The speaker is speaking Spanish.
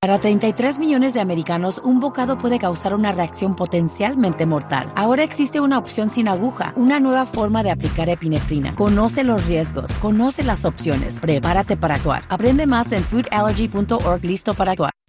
Para 33 millones de americanos, un bocado puede causar una reacción potencialmente mortal. Ahora existe una opción sin aguja, una nueva forma de aplicar epinefrina. Conoce los riesgos, conoce las opciones, prepárate para actuar. Aprende más en foodallergy.org. Listo para actuar.